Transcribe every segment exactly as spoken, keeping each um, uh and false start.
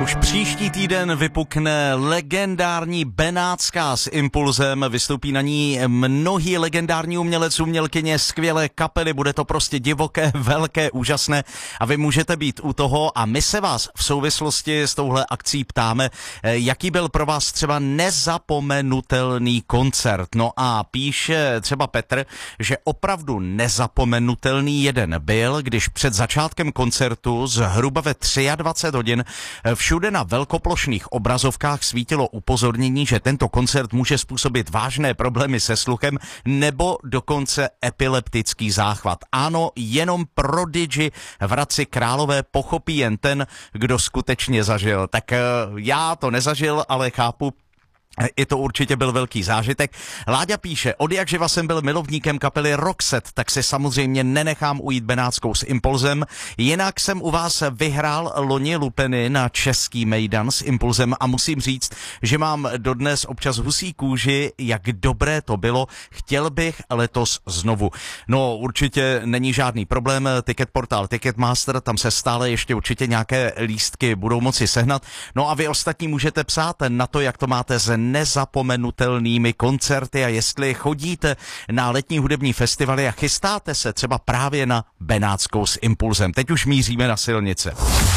Už příští týden vypukne legendární Benátská s Impulzem, vystoupí na ní mnohý legendární umělec, umělkyně, skvělé kapely, bude to prostě divoké, velké, úžasné a vy můžete být u toho a my se vás v souvislosti s touhle akcí ptáme, jaký byl pro vás třeba nezapomenutelný koncert. No a píše třeba Petr, že opravdu nezapomenutelný jeden byl, když před začátkem koncertu zhruba ve dvacet tři hodin všude na velkoplošných obrazovkách svítilo upozornění, že tento koncert může způsobit vážné problémy se sluchem nebo dokonce epileptický záchvat. Ano, jenom Prodigy v Hradci Králové pochopí jen ten, kdo skutečně zažil. Tak já to nezažil, ale chápu, i to určitě byl velký zážitek. Láďa píše, od jak živa jsem byl milovníkem kapely Roxette, tak si samozřejmě nenechám ujít Benátskou s Impulzem. Jinak jsem u vás vyhrál loni lupeny na český mejdan s Impulzem a musím říct, že mám dodnes občas husí kůži, jak dobré to bylo. Chtěl bych letos znovu. No určitě není žádný problém. Ticket portál Ticketmaster, tam se stále ještě určitě nějaké lístky budou moci sehnat. No a vy ostatní můžete psát na to, jak to máte z nezapomenutelnými koncerty a jestli chodíte na letní hudební festivaly a chystáte se třeba právě na Benátskou s Impulzem. Teď už míříme na silnice.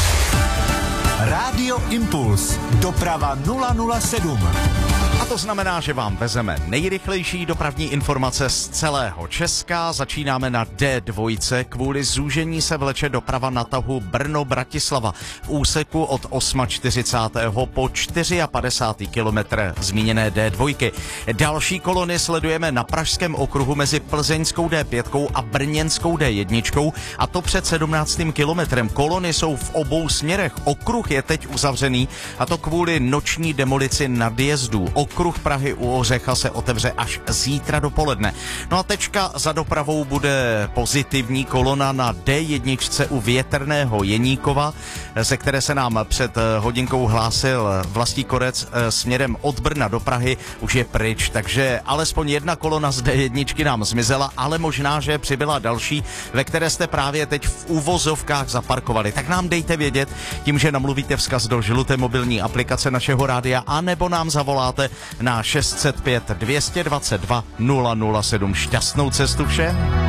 Rádio Impuls. Doprava nula nula sedm. A to znamená, že vám vezeme nejrychlejší dopravní informace z celého Česka. Začínáme na D dva. Kvůli zúžení se vleče doprava na tahu Brno-Bratislava v úseku od čtyřicátého osmého po padesátý čtvrtý kilometr zmíněné D dva. Další kolony sledujeme na pražském okruhu mezi plzeňskou D pět a brněnskou D jedna a to před sedmnáctým kilometrem. Kolony jsou v obou směrech. Okruh je teď uzavřený a to kvůli noční demolici nadjezdů. Okruh Prahy u Ořecha se otevře až zítra dopoledne. No a tečka za dopravou bude pozitivní kolona na D jedna u Větrného Jeníkova, ze které se nám před hodinkou hlásil Vlastí Korec směrem od Brna do Prahy, už je pryč, takže alespoň jedna kolona z D jedna nám zmizela, ale možná, že přibyla další, ve které jste právě teď v uvozovkách zaparkovali. Tak nám dejte vědět tím, že namluvíte vzkaz do žluté mobilní aplikace našeho rádia, anebo nám zavoláte na šest set pět dvě stě dvacet dva nula nula sedm. Šťastnou cestu všem.